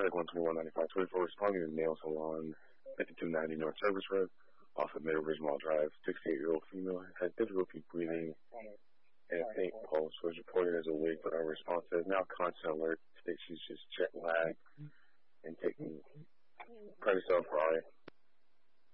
Atlantic 1219524, responding to nail salon, 5290 North Service Road, off of Middle Ridgemont Drive. 68-year-old female had difficulty breathing and a faint pulse. Was reported as awake, but unresponsive. Now constant alert. States she's just jet lagged and taking Prednisone for RA.